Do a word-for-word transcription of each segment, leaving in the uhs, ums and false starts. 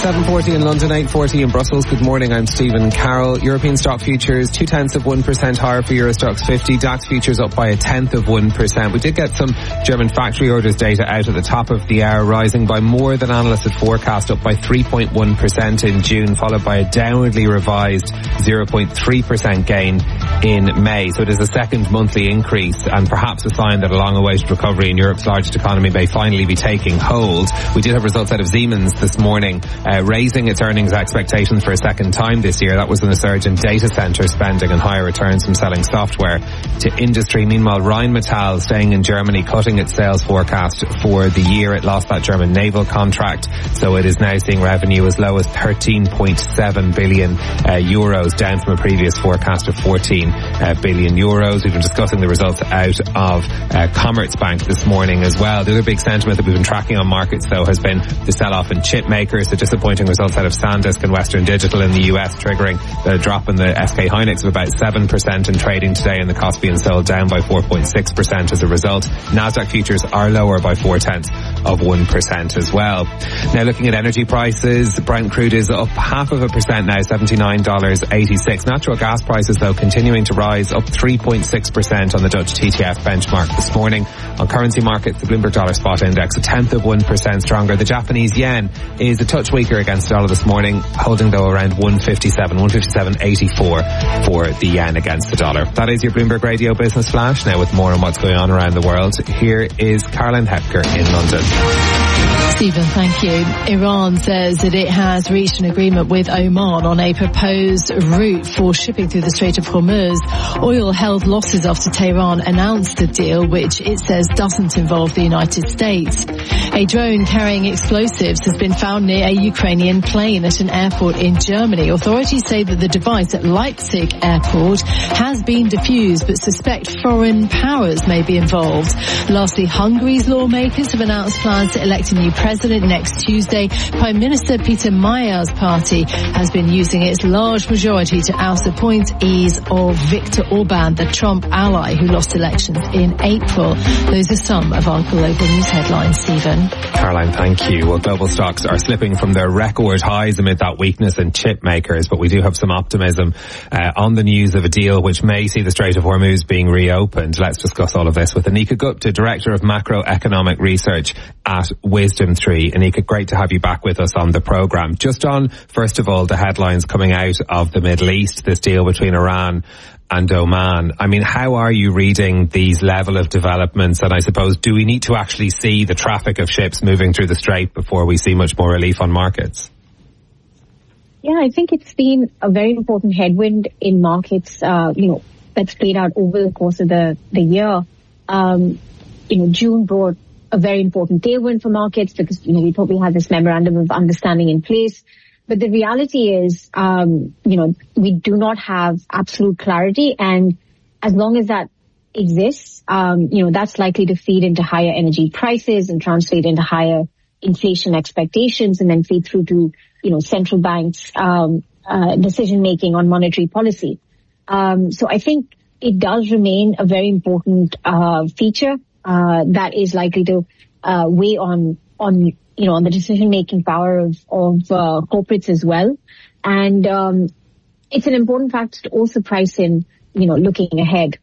seven forty in London, eight forty in Brussels. Good morning, I'm Stephen Carroll. European stock futures, two tenths of one percent higher for Euro Stoxx fifty. DAX futures up by a tenth of one percent. We did get some German factory orders data out at the top of the hour, rising by more than analysts had forecast, up by three point one percent in June, followed by a downwardly revised zero point three percent gain in May. So it is a second monthly increase and perhaps a sign that a long-awaited recovery in Europe's largest economy may finally be taking hold. We did have results out of Siemens this morning, uh, raising its earnings expectations for a second time this year. That was in a surge in data center spending and higher returns from selling software to industry. Meanwhile, Rheinmetall, staying in Germany, cutting its sales forecast for the year. It lost that German naval contract, so it is now seeing revenue as low as thirteen point seven billion uh, euros, down from a previous forecast of fourteen uh, billion euros. We've been discussing the results out of uh, Commerzbank this morning as well. The other big sentiment that we've been tracking on markets, though, has been the sell-off in chip makers. The disappointing results out of SanDisk and Western Digital in the U S, triggering the drop in the S K Hynix of about seven percent in trading today, and the cost being sold down by four point six percent as a result. Nasdaq futures are lower by four tenths of one percent as well. Now, looking at energy prices, Brent crude is up half of a percent now, seventy-nine dollars eighty-six. Natural gas prices, though, continuing to rise, up three point six percent on the Dutch T T F benchmark this morning. On currency markets, the Bloomberg Dollar Spot Index a tenth of one percent stronger. The Japanese yen is a touch weaker against the dollar this morning, holding, though, around one fifty-seven, one fifty-seven eighty-four for the yen against the dollar. That is your Bloomberg Radio Business Flash. Now, with more on what's going on around the world, here is Caroline Hepker in London. Stephen, thank you. Iran says that it has reached an agreement with Oman on a proposed route for shipping through the Strait of Hormuz. Oil held losses after Tehran announced a deal which it says doesn't involve the United States. A drone carrying explosives has been found near a Ukrainian plane at an airport in Germany. Authorities say that the device at Leipzig airport has been defused, but suspect foreign powers may be involved. Lastly, Hungary's lawmakers have announced plans to elect a new president next Tuesday. Prime Minister Peter Mayer's party has been using its large majority to oust the appointees of Viktor Orban, the Trump ally who lost elections in April. Those are some of our global news headlines, Stephen. Caroline, thank you. Well, global stocks are slipping from their record highs amid that weakness in chip makers, but we do have some optimism uh, on the news of a deal which may see the Strait of Hormuz being reopened. Let's discuss all of this with Anika Gupta, Director of Macroeconomic Research at Wisdom Tree. Anika, great to have you back with us on the programme. Just on, first of all, the headlines coming out of the Middle East, this deal between Iran and Oman. I mean, how are you reading these level of developments? And I suppose, do we need to actually see the traffic of ships moving through the Strait before we see much more relief on markets? Yeah, I think it's been a very important headwind in markets, uh, you know, that's played out over the course of the, the year. Um, you know, June brought a very important tailwind for markets because, you know, we thought we had this memorandum of understanding in place. But the reality is, um, you know, we do not have absolute clarity. And as long as that exists, um, you know, that's likely to feed into higher energy prices and translate into higher inflation expectations and then feed through to, you know, central banks' um, uh, decision making on monetary policy. Um, so I think it does remain a very important uh, feature uh, that is likely to uh, weigh on on. you know, on the decision-making power of, of uh, corporates as well. And um, it's an important factor to also price in, you know, looking ahead.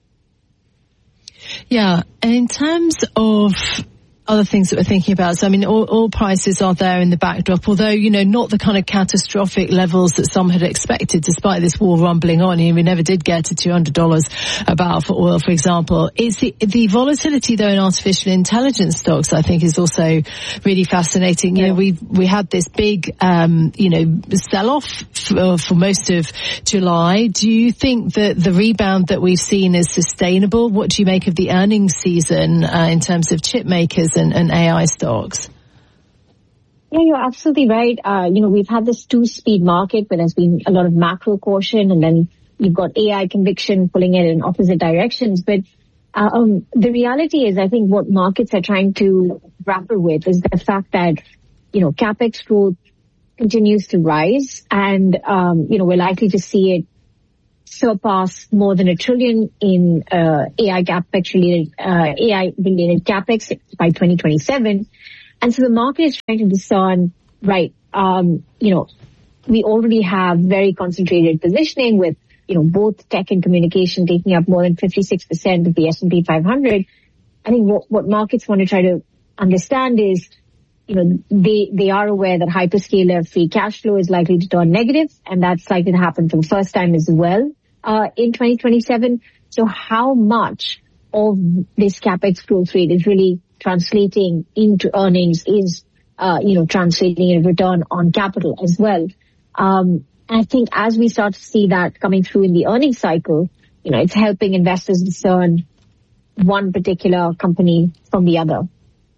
Yeah, and in terms of other things that we're thinking about, so I mean, all, all prices are there in the backdrop, although, you know, not the kind of catastrophic levels that some had expected, despite this war rumbling on. You know, we never did get to two hundred dollars a barrel for oil, for example. It's the, the volatility, though, in artificial intelligence stocks, I think, is also really fascinating. You know, we we had this big, um, you know, sell-off for, for most of July. Do you think that the rebound that we've seen is sustainable? What do you make of the earnings season uh, in terms of chip makers and, and A I stocks? Yeah, you're absolutely right. Uh, you know, we've had this two-speed market where there's been a lot of macro caution, and then you've got A I conviction pulling it in opposite directions. But uh, um, the reality is, I think what markets are trying to grapple with is the fact that, you know, CapEx growth continues to rise, and, um, you know, we're likely to see it surpass more than a trillion in uh, A I CapEx related, uh, A I related CapEx by twenty twenty-seven. And so the market is trying to discern, right, um, you know, we already have very concentrated positioning with, you know, both tech and communication taking up more than fifty-six percent of the S and P five hundred. I think what, what markets want to try to understand is, you know, they, they are aware that hyperscaler free cash flow is likely to turn negative, and that's likely to happen for the first time as well, uh, in twenty twenty-seven. So how much of this CapEx growth rate is really translating into earnings is, uh, you know, translating in return on capital as well. Um, and I think as we start to see that coming through in the earnings cycle, you know, it's helping investors discern one particular company from the other.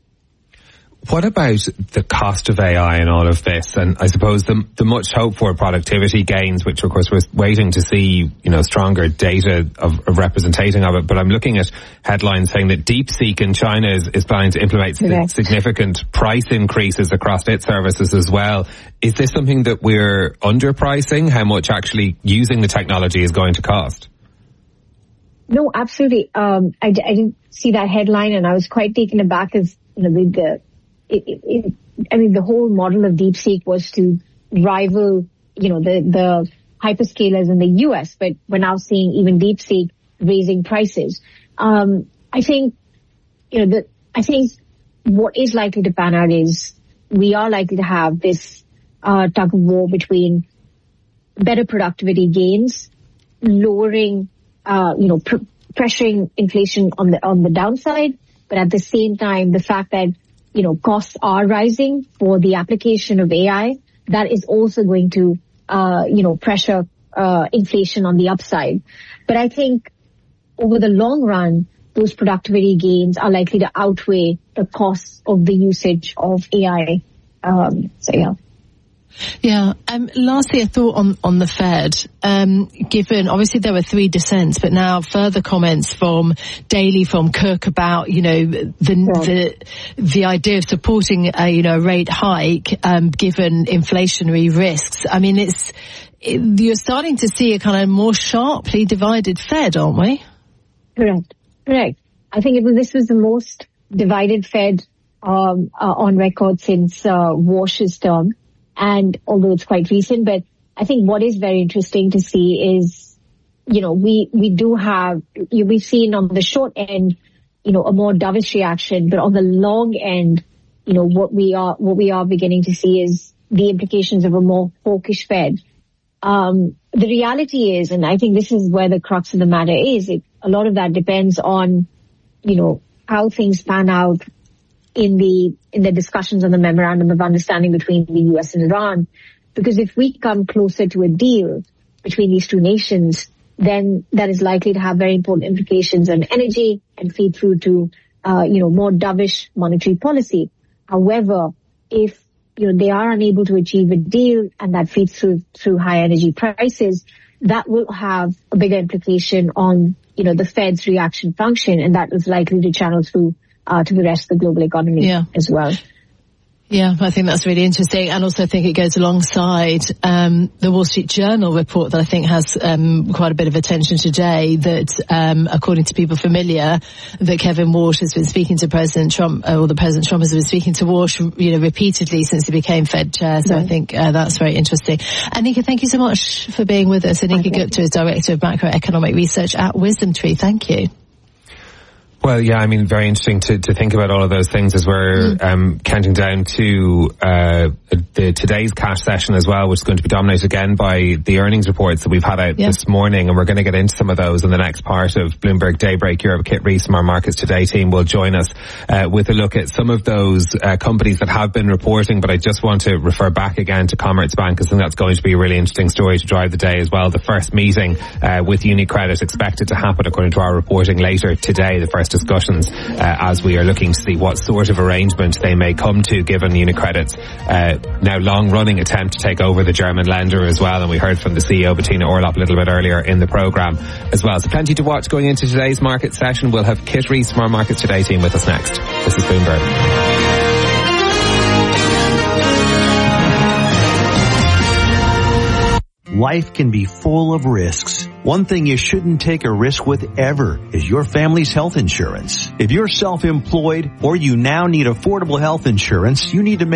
What about the cost of A I and all of this? And I suppose the, the much hoped for productivity gains, which of course we're waiting to see, you know, stronger data of, of representing of it. But I'm looking at headlines saying that DeepSeek in China is, is planning to implement okay. significant price increases across its services as well. Is this something that we're underpricing? How much actually using the technology is going to cost? No, absolutely. Um, I, I didn't see that headline, and I was quite taken aback as, you know, the, the It, it, it, I mean, the whole model of DeepSeek was to rival, you know, the, the hyperscalers in the U S, but we're now seeing even DeepSeek raising prices. Um, I think, you know, the, I think what is likely to pan out is we are likely to have this, uh, tug of war between better productivity gains, lowering, uh, you know, pr- pressuring inflation on the, on the downside, but at the same time, the fact that you know, costs are rising for the application of A I, that is also going to, uh, you know, pressure, uh, inflation on the upside. But I think over the long run, those productivity gains are likely to outweigh the costs of the usage of A I. Um, so yeah. Yeah. Um, lastly, a thought on, on the Fed. Um, given, obviously there were three dissents, but now further comments from Daly, from Cook about, you know, the, yeah. the, the idea of supporting a, you know, a rate hike, um, given inflationary risks. I mean, it's, it, you're starting to see a kind of more sharply divided Fed, aren't we? Correct. Correct. I think it was, this was the most divided Fed, um, uh, on record since, uh, Walsh's term. And although it's quite recent, but I think what is very interesting to see is, you know, we, we do have, we've seen on the short end, you know, a more dovish reaction, but on the long end, you know, what we are, what we are beginning to see is the implications of a more hawkish Fed. Um, the reality is, and I think this is where the crux of the matter is, it, a lot of that depends on, you know, how things pan out in the in the discussions on the memorandum of understanding between the U S and Iran. Because if we come closer to a deal between these two nations, then that is likely to have very important implications on energy and feed through to, uh, you know, more dovish monetary policy. However, if, you know, they are unable to achieve a deal and that feeds through through high energy prices, that will have a bigger implication on, you know, the Fed's reaction function, and that is likely to channel through Uh, to the rest of the global economy yeah. as well. Yeah, I think that's really interesting. And also I think it goes alongside um, the Wall Street Journal report that I think has um, quite a bit of attention today, that um, according to people familiar, that Kevin Walsh has been speaking to President Trump, uh, or the President Trump has been speaking to Walsh, you know, repeatedly since he became Fed chair. So right. I think uh, that's very interesting. Anika, thank you so much for being with us. Anika Gupta is Director of Macroeconomic Research at WisdomTree. Thank you. Well, yeah, I mean, very interesting to, to think about all of those things as we're mm. um, counting down to uh, the today's cash session as well, which is going to be dominated again by the earnings reports that we've had out yeah. this morning, and we're going to get into some of those in the next part of Bloomberg Daybreak Europe. Kit Rees from our Markets Today team will join us uh, with a look at some of those uh, companies that have been reporting, but I just want to refer back again to Commerzbank, because I think that's going to be a really interesting story to drive the day as well. The first meeting uh, with UniCredit expected to happen, according to our reporting, later today, the first discussions uh, as we are looking to see what sort of arrangement they may come to, given UniCredit's uh, now long-running attempt to take over the German lender as well. And we heard from the C E O, Bettina Orlopp, a little bit earlier in the programme as well. So plenty to watch going into today's market session. We'll have Kit Rees from our Markets Today team with us next. This is Bloomberg. Life can be full of risks. One thing you shouldn't take a risk with ever is your family's health insurance. If you're self-employed or you now need affordable health insurance, you need to make this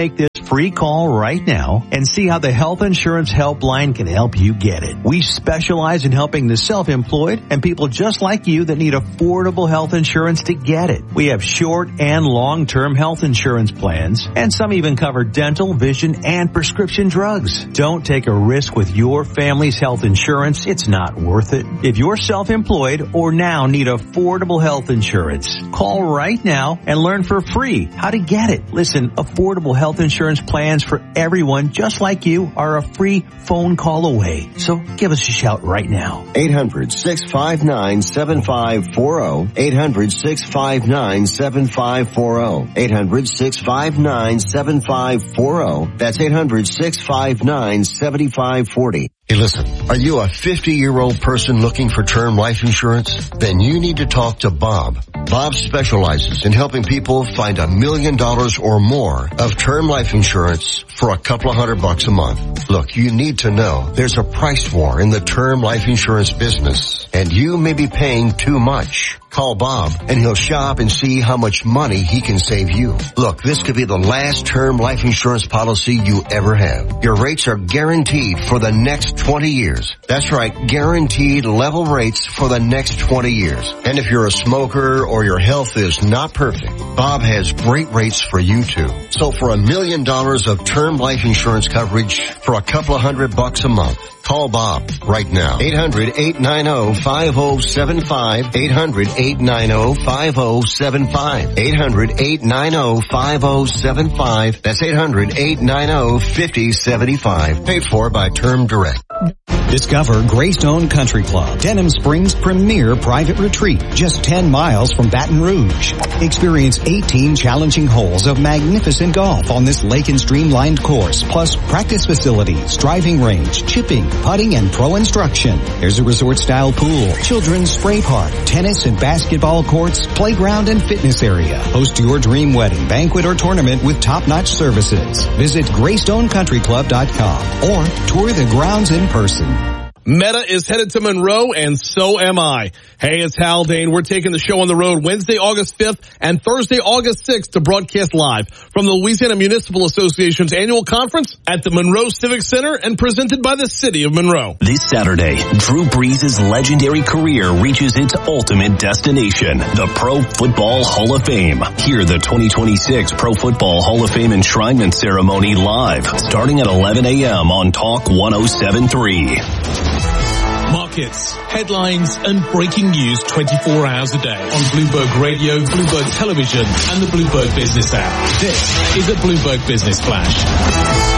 free call right now and see how the Health Insurance Helpline can help you get it. We specialize in helping the self-employed and people just like you that need affordable health insurance to get it. We have short and long-term health insurance plans, and some even cover dental, vision, and prescription drugs. Don't take a risk with your family's health insurance. It's not worth it. If you're self-employed or now need affordable health insurance, call right now and learn for free how to get it. Listen, affordable health insurance plans for everyone just like you are a free phone call away. So give us a shout right now. eight hundred, six five nine, seven five four zero. eight hundred, six five nine, seven five four zero. eight hundred, six five nine, seven five four zero. That's eight hundred, six five nine, seven five four zero. Hey, listen, are you a fifty-year-old person looking for term life insurance? Then you need to talk to Bob. Bob specializes in helping people find a million dollars or more of term life insurance for a couple of hundred bucks a month. Look, you need to know there's a price war in the term life insurance business, and you may be paying too much. Call Bob and he'll shop and see how much money he can save you. Look, this could be the last term life insurance policy you ever have. Your rates are guaranteed for the next twenty years. That's right, guaranteed level rates for the next twenty years. And if you're a smoker or your health is not perfect, Bob has great rates for you too. So for a million dollars of term life insurance coverage for a couple of hundred bucks a month, call Bob right now. eight hundred, eight nine zero, five zero seven five. eight hundred, eight nine zero, five zero seven five. eight hundred, eight nine zero, five zero seven five. That's eight hundred, eight nine zero, five zero seven five. Paid for by Term Direct. Discover Greystone Country Club, Denham Springs' premier private retreat, just ten miles from Baton Rouge. Experience eighteen challenging holes of magnificent golf on this lake and streamlined course, plus practice facilities, driving range, chipping, putting, and pro instruction. There's a resort-style pool, children's spray park, tennis and basketball courts, playground and fitness area. Host your dream wedding, banquet, or tournament with top-notch services. Visit greystone country club dot com or tour the grounds in person. Meta is headed to Monroe, and so am I. Hey, it's Haldane. We're taking the show on the road Wednesday, August fifth and Thursday, August sixth to broadcast live from the Louisiana Municipal Association's annual conference at the Monroe Civic Center and presented by the City of Monroe. This Saturday, Drew Brees' legendary career reaches its ultimate destination, the Pro Football Hall of Fame. Hear the twenty twenty-six Pro Football Hall of Fame enshrinement ceremony live, starting at eleven a.m. on Talk one oh seven point three. Markets, headlines, and breaking news twenty-four hours a day on Bloomberg Radio, Bloomberg Television, and the Bloomberg Business app. This is a Bloomberg Business Flash.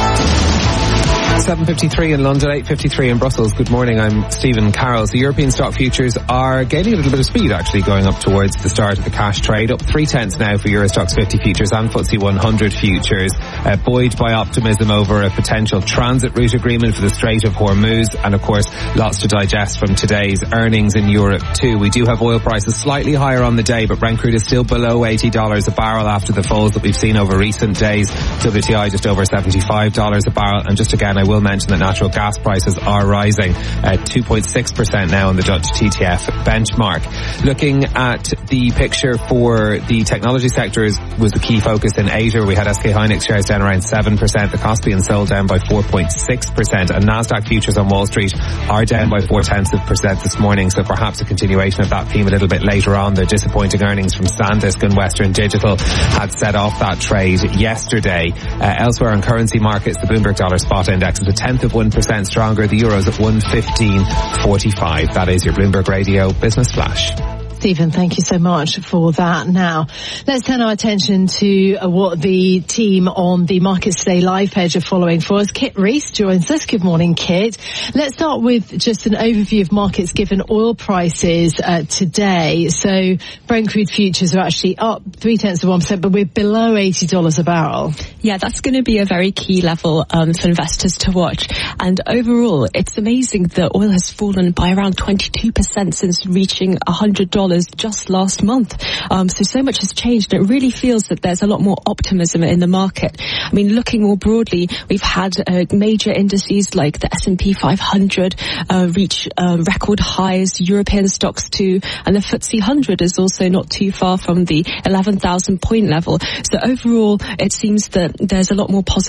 seven fifty-three in London, eight fifty-three in Brussels. Good morning, I'm Stephen Carroll. So European stock futures are gaining a little bit of speed, actually, going up towards the start of the cash trade. Up three tenths now for Euro Stoxx fifty futures and F T S E one hundred futures, uh, buoyed by optimism over a potential transit route agreement for the Strait of Hormuz, and of course lots to digest from today's earnings in Europe too. We do have oil prices slightly higher on the day, but Brent crude is still below eighty dollars a barrel after the falls that we've seen over recent days. W T I just over seventy-five dollars a barrel, and just again I will mention that natural gas prices are rising at two point six percent now in the Dutch T T F benchmark. Looking at the picture for the technology sector is, was the key focus in Asia. We had S K Hynix shares down around seven percent, the Kospi and Seoul down by four point six percent, and Nasdaq futures on Wall Street are down by four tenths of percent this morning, so perhaps a continuation of that theme a little bit later on. The disappointing earnings from SanDisk and Western Digital had set off that trade yesterday. Uh, elsewhere in currency markets, the Bloomberg Dollar Spot Index is a tenth of one percent stronger. The Euro's at one fifteen forty-five. That is your Bloomberg Radio Business Flash. Stephen, thank you so much for that. Now, let's turn our attention to uh, what the team on the Markets Today live page are following for us. Kit Reese joins us. Good morning, Kit. Let's start with just an overview of markets given oil prices uh, today. So Brent crude futures are actually up three tenths of one percent, but we're below eighty dollars a barrel. Yeah, that's going to be a very key level um, for investors to watch. And overall, it's amazing that oil has fallen by around twenty-two percent since reaching one hundred dollars just last month. Um, so, so much has changed. And it really feels that there's a lot more optimism in the market. I mean, looking more broadly, we've had uh, major indices like the S and P five hundred uh, reach uh, record highs, European stocks too, and the F T S E one hundred is also not too far from the eleven thousand point level. So overall, it seems that there's a lot more positive